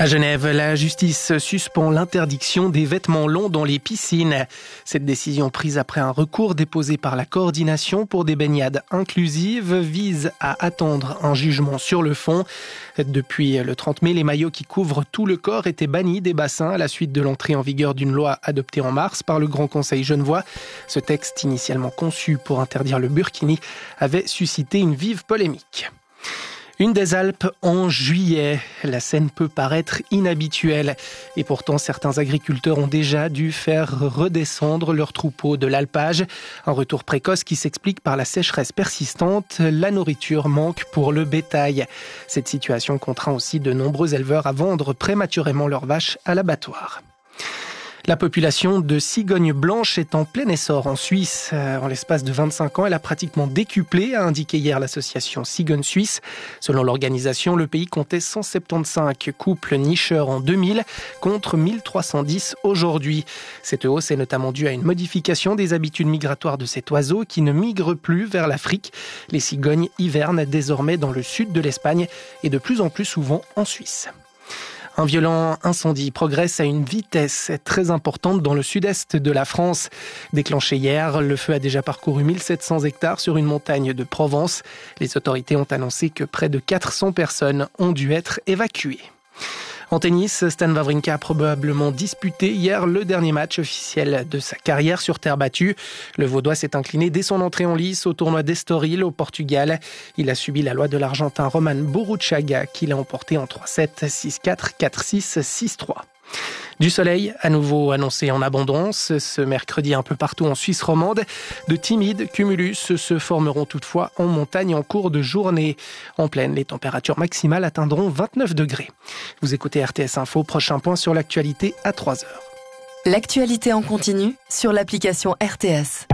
À Genève, la justice suspend l'interdiction des vêtements longs dans les piscines. Cette décision prise après un recours déposé par la coordination pour des baignades inclusives vise à attendre un jugement sur le fond. Depuis le 30 mai, les maillots qui couvrent tout le corps étaient bannis des bassins à la suite de l'entrée en vigueur d'une loi adoptée en mars par le Grand Conseil genevois. Ce texte, initialement conçu pour interdire le burkini, avait suscité une vive polémique. Une des Alpes en juillet. La scène peut paraître inhabituelle et pourtant certains agriculteurs ont déjà dû faire redescendre leurs troupeaux de l'alpage. Un retour précoce qui s'explique par la sécheresse persistante. La nourriture manque pour le bétail. Cette situation contraint aussi de nombreux éleveurs à vendre prématurément leurs vaches à l'abattoir. La population de cigognes blanches est en plein essor en Suisse. En l'espace de 25 ans, elle a pratiquement décuplé, a indiqué hier l'association Cigogne Suisse. Selon l'organisation, le pays comptait 175 couples nicheurs en 2000 contre 1310 aujourd'hui. Cette hausse est notamment due à une modification des habitudes migratoires de cet oiseau qui ne migre plus vers l'Afrique. Les cigognes hivernent désormais dans le sud de l'Espagne et de plus en plus souvent en Suisse. Un violent incendie progresse à une vitesse très importante dans le sud-est de la France. Déclenché hier, le feu a déjà parcouru 1700 hectares sur une montagne de Provence. Les autorités ont annoncé que près de 400 personnes ont dû être évacuées. En tennis, Stan Wawrinka a probablement disputé hier le dernier match officiel de sa carrière sur terre battue. Le Vaudois s'est incliné dès son entrée en lice au tournoi d'Estoril au Portugal. Il a subi la loi de l'Argentin Roman Burruchaga qui l'a emporté en 3-7, 6-4, 4-6, 6-3. Du soleil, à nouveau annoncé en abondance, ce mercredi un peu partout en Suisse romande. De timides cumulus se formeront toutefois en montagne en cours de journée. En plaine, les températures maximales atteindront 29 degrés. Vous écoutez RTS Info, prochain point sur l'actualité à 3h. L'actualité en continu sur l'application RTS.